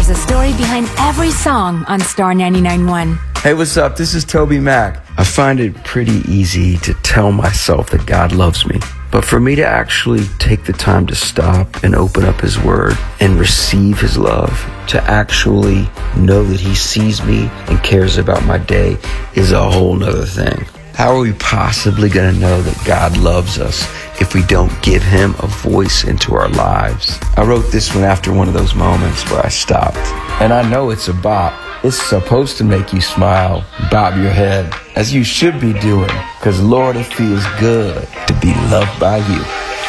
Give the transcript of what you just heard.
There's a story behind every song on Star 99.1. Hey, what's up? This is Toby Mac. I find it pretty easy to tell myself that God loves me. But for me to actually take the time to stop and open up His Word and receive His love, to actually know that He sees me and cares about my day is a whole nother thing. How are we possibly going to know that God loves us if we don't give Him a voice into our lives? I wrote this one after one of those moments where I stopped. And I know it's a bop. It's supposed to make you smile, bob your head, as you should be doing. Because Lord, it feels good to be loved by you.